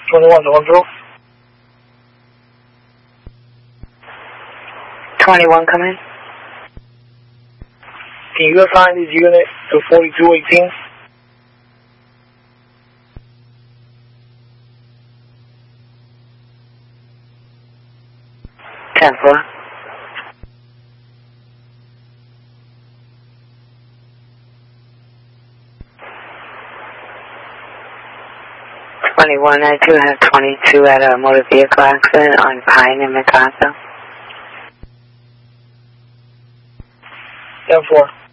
21 to 1 Bill. 21, come in. Can you assign this unit to 4218? Temple. 21, I do have 22 at a motor vehicle accident on Pine in MacArthur. 10-4.